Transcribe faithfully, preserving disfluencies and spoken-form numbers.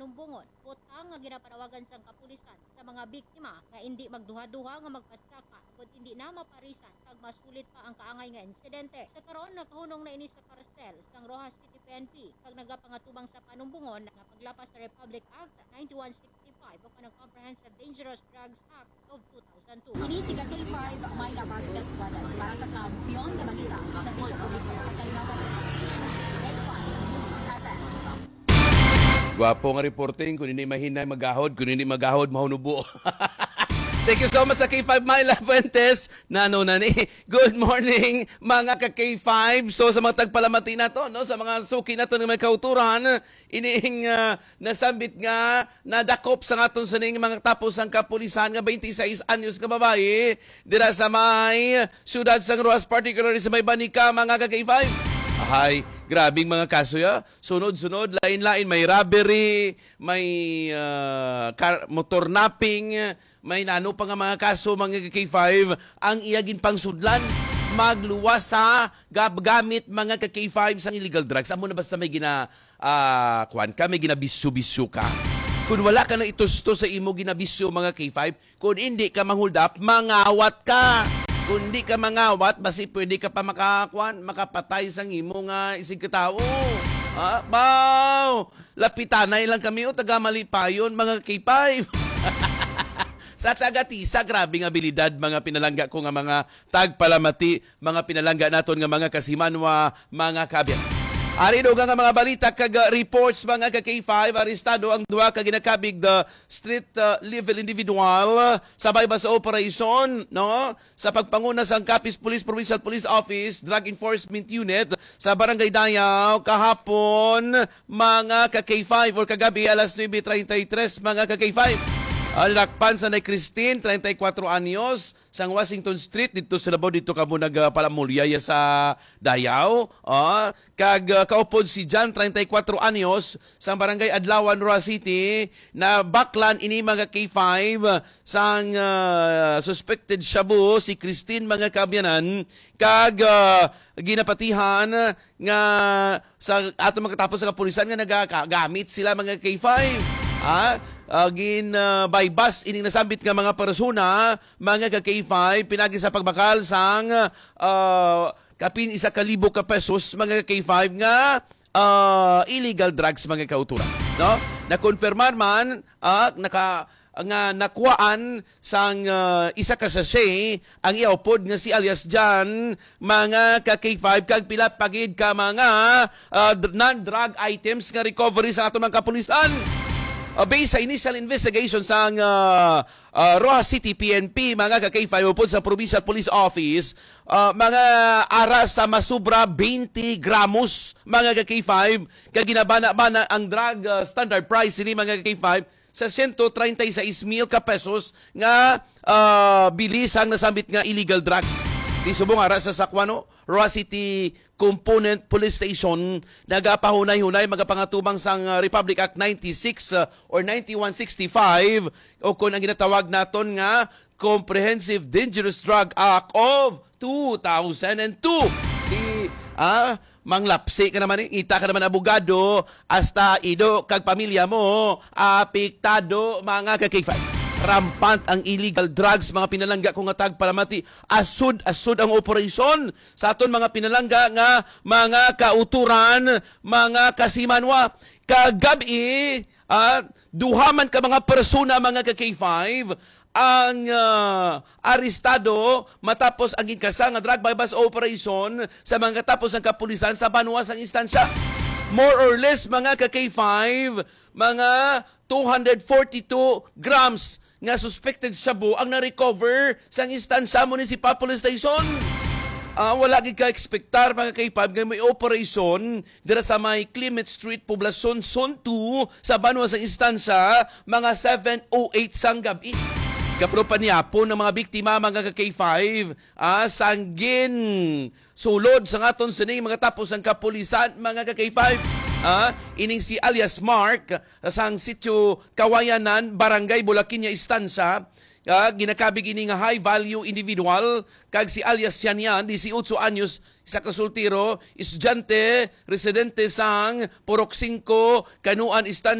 panumbungon, butang nga ginapanawagan sang kapulisan sa mga biktima nga hindi magduha-duha nga magpatsaka kung hindi na maparisan kag masulit pa ang kaangay nga insidente. Sa karon nakahunong na ini sa karsel sang Rojas City P N P kag nagapangatubang sa panumbungon nga paglapas sa Republic Act ninety-one sixty-five o kanang Comprehensive Dangerous Drugs Act of two thousand two. Ini si K five may labas kaspadas para sa kampiyon na balita sa Bisyo Publiko at kalinawan sa K five News F M. Gwapo nga reporting, kung hindi mahinay magahod, kung hindi magahod mahunubo. Thank you so much sa K five Myla Fuentes. Nano na ni. Good morning mga ka K five. So sa mga tagpalamati na to, no, sa mga suki na to ng may kauturan, ining uh, nasambit nga nadakop sa ngaton sa ning mga tapos ang kapulisan nga twenty-six anyos ka babae dira sa may syudad sa Rojas, particularly sa may Banica mga ka K five. Ay, grabing mga kaso ya. Sunod-sunod, lain-lain, may robbery, may uh, car, motor napping, may nano pa nga mga kaso mga K five ang iyagin pang sudlan magluwas sa gamit mga K five sang illegal drugs. Amo na basta may gina uh, kwan ka, may ginabisyo-bisyo ka. Kung wala ka na itusto sa imo ginabisyo mga K five, kung hindi ka manghold up, mangawat ka. Kung hindi ka mangawat, basi pwede ka pa makakuan, makapatay sang imo nga isig katao. Ah, baw! Lapitanay lang kami o taga Malipayon mga K five. Sa taga-tisa, grabe nga abilidad mga pinalangga ko nga mga tagpalamati, mga pinalangga naton nga mga kasimanwa, mga kabyan. Ari do nga mga balita kag reports mga ka K five, arestado ang duha ka ginakabig the street uh, level individual sabay ba sa operation, no, sa pagpanguna sang Capiz Police Provincial Police Office Drug Enforcement Unit sa Barangay Dayaw kahapon mga ka K five or kagabi alas nine thirty-three mga ka K five. Ang lakpan sa Nay Christine, thirty-four anyos, sang Washington Street, dito sa Labaw, dito ka mo nagpalamulyaya sa Dayaw. Uh, kag uh, kaupod si John, thirty-four anyos, sang Barangay Adlawan, Rojas City, na baklan ini mga K five, sang uh, suspected shabu, si Christine mga kabyanan, kag uh, ginapatihan nga sa ato makatapos sa kapulisan nga nagagamit sila mga K five. Ah, uh, gin uh, by bus ining nasambit nga mga persona mga ka K five pinagi sa pagbakal sang uh, kapin isa ka libo ka pesos mga K five nga uh, illegal drugs mga kauturan, no, nakonfirmar man uh, naka nga nakuhaan sang uh, isa ka sachet ang iapod nga si alias Jan mga ka K five kag pila pagid ka mga uh, non-drug items nga recovery sa ato mga kapulisan. Uh, based sa initial investigation sa uh, uh, Rojas City P N P, mga ka K five upod sa Provincial Police Office, uh, mga aras sa masubra twenty gramos, mga ka K five, kag ginabana-bana ang drug uh, standard price ni mga ka K five sa one hundred thirty-six mil ka pesos nga uh, bilis ang nasambit nga illegal drugs. Di subong aras sa Sakwano, Rojas City Component Police Station, nagapahunay-hunay magapangatubang sang uh, Republic Act ninety-six uh, or ninety-one sixty-five o kung ang ginatawag naton nga Comprehensive Dangerous Drug Act of two thousand two. Di, ah, manglapsi ka naman, ita ka naman abogado, hasta ido kag pamilya mo, apektado mga ka K five. Rampant ang illegal drugs, mga pinalangga ko nga tagpalamati. Asud-asud ang operasyon sa aton mga pinalangga nga mga kauturan, mga kasimanwa. Kagabi, ah, duhaman ka mga persona mga ka K five ang uh, arestado matapos ang inkasa nga drug bypass operation sa mga katapos ang kapulisan sa Banuas ang instansya. More or less mga ka K five, mga two hundred forty-two grams nga suspected shabu ang na-recover sa instansya Municipal Police Station. Uh, wala gid ka ekspektar mga K five nga may operation dira sa may Clement Street, Poblacion Zone two sa Banuas ang instansya mga seven oh eight sang gabi. Kapro pa niya po ng mga biktima mga ka K five, ah, sanggin sulod sa ngaton sining mga tapos ang kapulisan mga ka K five. Ah, ining si alias Mark sang sitio Kawayanan, Barangay Bulakinya Istansa, ah, ginakabig ini nga high value individual kag si alias Yanyan, eighteen anyos, isa ka sultiro, estudyante, residente sang Purok five, Kanuan Istansa.